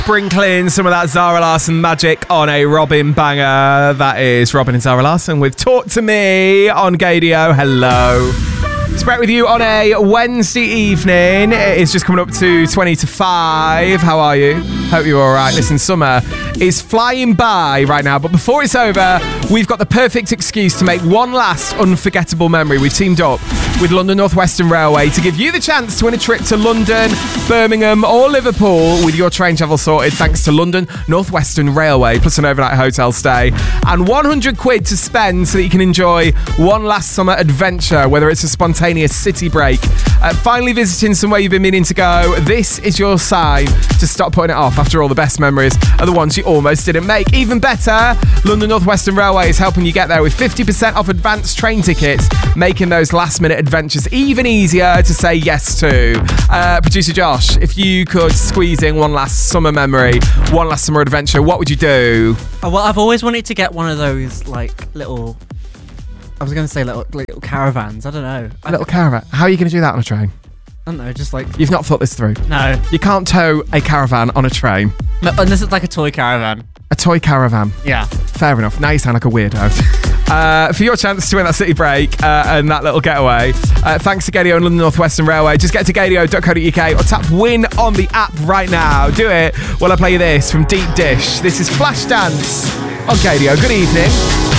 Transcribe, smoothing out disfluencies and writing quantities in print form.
Sprinkling some of that Zara Larsson magic on a Robin banger. That is Robin and Zara Larsson with Talk to Me on Gaydio. Hello. Spread with you on a Wednesday evening. It is just coming up to 20 to 5. How are you? Hope you're all right. Listen, summer is flying by right now, but before it's over, we've got the perfect excuse to make one last unforgettable memory. We've teamed up with London North Western Railway to give you the chance to win a trip to London, Birmingham or Liverpool with your train travel sorted thanks to London North Western Railway, plus an overnight hotel stay and 100 quid to spend so that you can enjoy one last summer adventure, whether it's a spontaneous city break, finally visiting somewhere you've been meaning to go. This is your sign to stop putting it off. After all, the best memories are the ones you almost didn't make. Even better, London North Western Railway is helping you get there with 50% off advanced train tickets, making those last minute adventures even easier to say yes to. Producer Josh, if you could squeeze in one last summer memory, one last summer adventure, what would you do? Well, I've always wanted to get one of those little caravans. I don't know. A little caravan. How are you going to do that on a train? I don't know, just like... You've not thought this through? No. You can't tow a caravan on a train. No, unless it's like a toy caravan. A toy caravan? Yeah. Fair enough. Now you sound like a weirdo. For your chance to win that city break and that little getaway, thanks to Gaydio and London North Western Railway. Just get to gaydio.co.uk or tap win on the app right now. Do it while I play you this from Deep Dish. This is Flashdance on Gaydio. Good evening.